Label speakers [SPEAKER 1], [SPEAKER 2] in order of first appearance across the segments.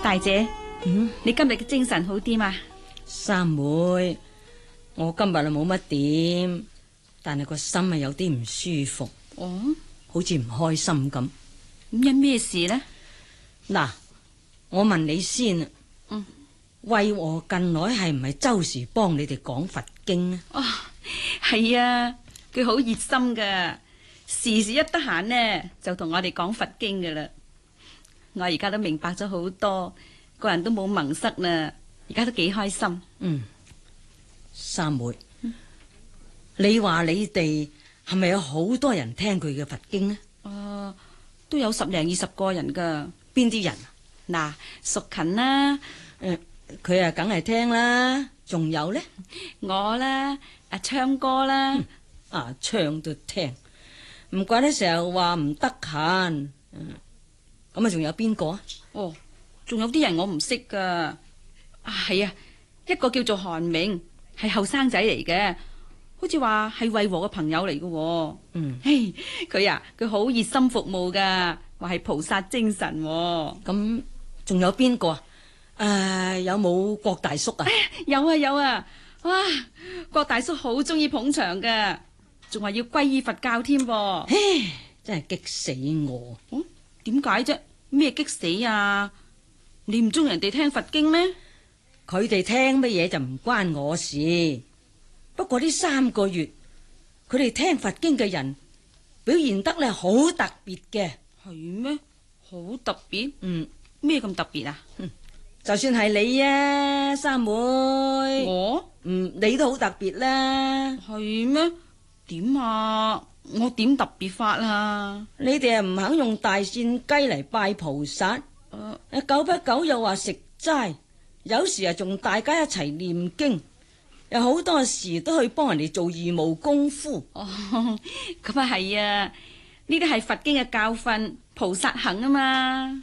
[SPEAKER 1] 大姐，你今日嘅精神好啲嘛？
[SPEAKER 2] 三妹，我今日啊冇乜點，但係個心啊有啲唔舒服，好似唔開心咁。
[SPEAKER 1] 咁因咩事呢？
[SPEAKER 2] 嗱，我問你先啊，惠和近來係唔係周時幫你哋講佛經啊？
[SPEAKER 1] 係啊，佢好熱心噶，時時一得閒呢就同我哋講佛經噶啦。我而家都明白咗好多，個人都冇矇塞啦，而家都幾開心。
[SPEAKER 2] 三妹，你話你哋係咪有好多人聽佢嘅佛經呢？
[SPEAKER 1] 都有10零20個人噶。
[SPEAKER 2] 邊啲人？
[SPEAKER 1] 嗱，淑勤啦，
[SPEAKER 2] 佢啊梗係聽啦，仲有呢？
[SPEAKER 1] 我啦，昌哥啦，
[SPEAKER 2] 昌都聽，唔怪得成日話唔得閒。咁啊，仲有邊個啊？
[SPEAKER 1] 仲有啲人我唔識噶。係啊，一個叫做韓明，係後生仔嚟嘅，好似話係惠和嘅朋友嚟嘅。佢好熱心服務噶，話係菩薩精神。
[SPEAKER 2] 咁仲有邊個啊？有冇郭大叔啊？
[SPEAKER 1] 有啊！哇，郭大叔好中意捧場噶，仲話要皈依佛教添。
[SPEAKER 2] 真係激死我！
[SPEAKER 1] 點解啫？咩激死啊？你唔中意人哋聽佛經咩？
[SPEAKER 2] 佢哋聽乜嘢就唔關我事。不過呢3個月，佢哋聽佛經嘅人表現得咧好特別嘅。
[SPEAKER 1] 係咩？好特別？咩咁特別啊？
[SPEAKER 2] 就算係你啊，三妹。
[SPEAKER 1] 我？
[SPEAKER 2] 你都好特別啦。
[SPEAKER 1] 係咩？點啊？我點特別法啊？
[SPEAKER 2] 你哋啊唔肯用大扇雞嚟拜菩薩，久不久又話食齋，有時啊仲大家一齊念經，有好多時都去幫人哋做義務功夫。
[SPEAKER 1] 咁啊係啊，呢啲係佛經嘅教訓，菩薩行啊嘛。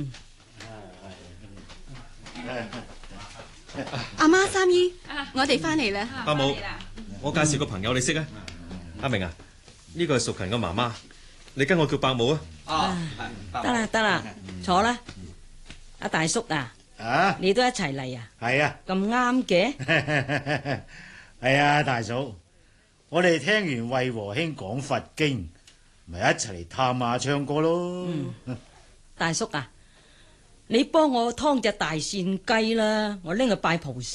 [SPEAKER 3] 阿媽三姨，我哋翻嚟啦。
[SPEAKER 4] 伯母，我介紹個朋友你識啊？阿明啊，呢個係淑勤嘅媽媽，你跟我叫伯母啊。
[SPEAKER 2] 得啦，坐啦。阿大叔啊，你都一齊嚟啊？
[SPEAKER 5] 係啊，
[SPEAKER 2] 咁啱嘅。
[SPEAKER 5] 係啊，大嫂，我哋聽完惠和兄講佛經，咪一齊嚟探下唱歌咯。
[SPEAKER 2] 大叔啊，你幫我劏隻大扇雞啦，我拎去拜菩薩。